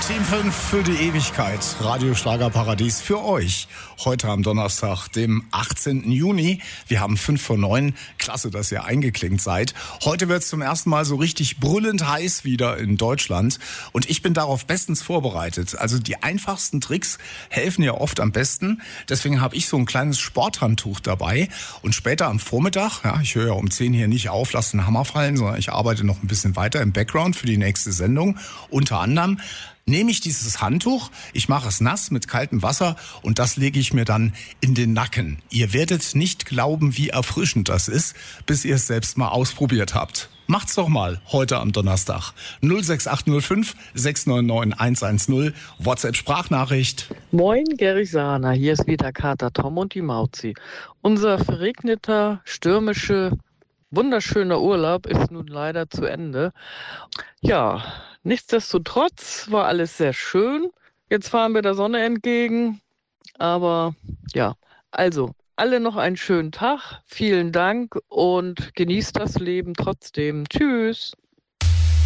Team 5 für die Ewigkeit. Radio Schlagerparadies für euch. Heute am Donnerstag, dem 18. Juni. Wir haben 5 vor 9. Klasse, dass ihr eingeklinkt seid. Heute wird es zum ersten Mal so richtig brüllend heiß wieder in Deutschland. Und ich bin darauf bestens vorbereitet. Also die einfachsten Tricks helfen ja oft am besten. Deswegen habe ich so ein kleines Sporthandtuch dabei. Und später am Vormittag, ja, ich höre ja um 10 hier nicht auf, lasse den Hammer fallen, sondern ich arbeite noch ein bisschen weiter im Background für die nächste Sendung. Unter anderem nehme ich dieses Handtuch, ich mache es nass mit kaltem Wasser und das lege ich mir dann in den Nacken. Ihr werdet nicht glauben, wie erfrischend das ist, bis ihr es selbst mal ausprobiert habt. Macht's doch mal heute am Donnerstag. 06805 699 110, WhatsApp-Sprachnachricht. Moin, Gerich Sahner, hier ist wieder Kater Tom und die Mauzi. Unser verregneter, stürmische, wunderschöner Urlaub ist nun leider zu Ende. Ja, nichtsdestotrotz war alles sehr schön. Jetzt fahren wir der Sonne entgegen. Aber ja, also alle noch einen schönen Tag. Vielen Dank und genießt das Leben trotzdem. Tschüss.